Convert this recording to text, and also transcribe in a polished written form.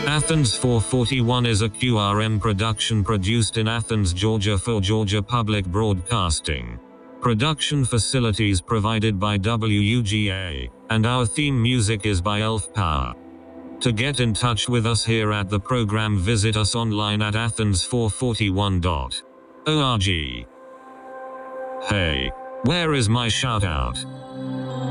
Athens 441 is a QRM production produced in Athens, Georgia for Georgia Public Broadcasting. Production facilities provided by WUGA, and our theme music is by Elf Power. To get in touch with us here at the program, visit us online at athens441.org. Hey, where is my shout out?